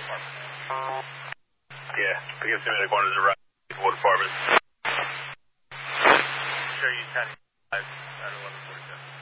department. Yeah, because they're going to the right water department. Sure, you 10 at 11:47.